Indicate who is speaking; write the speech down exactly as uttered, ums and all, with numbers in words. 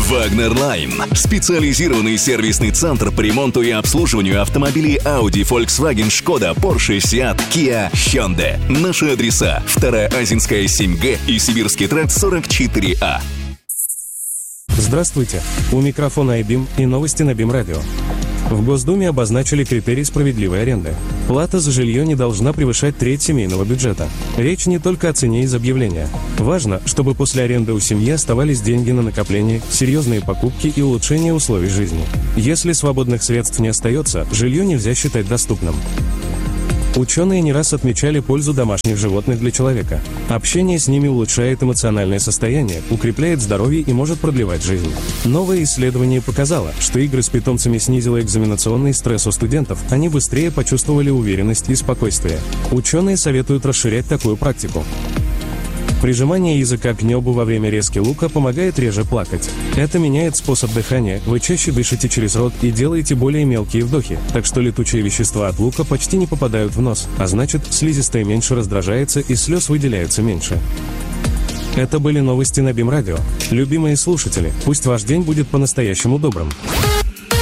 Speaker 1: Wagner Line. Специализированный сервисный центр по ремонту и обслуживанию автомобилей Audi, Volkswagen, Skoda, Porsche, Seat, Kia, Hyundai. Наши адреса: Вторая Азинская, семь Г и Сибирский тракт, сорок четыре А.
Speaker 2: Здравствуйте. У микрофона айбим и новости на БИМ Радио. В Госдуме обозначили критерий справедливой аренды. Плата за жилье не должна превышать треть семейного бюджета. Речь не только о цене из объявления. Важно, чтобы после аренды у семьи оставались деньги на накопление, серьезные покупки и улучшение условий жизни. Если свободных средств не остается, жилье нельзя считать доступным. Ученые не раз отмечали пользу домашних животных для человека. Общение с ними улучшает эмоциональное состояние, укрепляет здоровье и может продлевать жизнь. Новое исследование показало, что игры с питомцами снизило экзаменационный стресс у студентов, они быстрее почувствовали уверенность и спокойствие. Ученые советуют расширять такую практику. Прижимание языка к небу во время резки лука помогает реже плакать. Это меняет способ дыхания, вы чаще дышите через рот и делаете более мелкие вдохи, так что летучие вещества от лука почти не попадают в нос, а значит, слизистая меньше раздражается и слез выделяется меньше. Это были новости на БИМ Радио. Любимые слушатели, пусть ваш день будет по-настоящему добрым.